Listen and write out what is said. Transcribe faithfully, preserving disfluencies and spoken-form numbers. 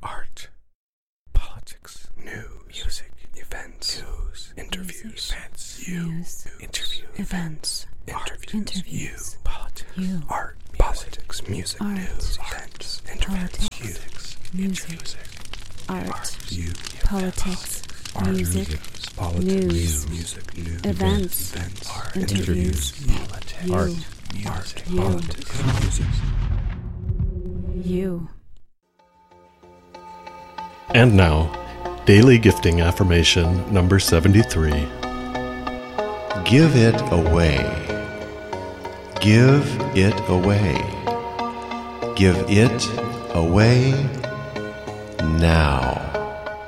art, politics, news, music, events, news, interviews, events, you, news, interview, events, interviews, interviews, you, politics, you, art, politics, music, art, news, events, interviews, politics, you, music, art, you, politics, art, music, politics, news, music, news, events, events, art, interviews, politics, you, art, music, you, politics, music. you. And now, Daily Gifting Affirmation number seventy-three. Give it away. Give it away. Give it away now.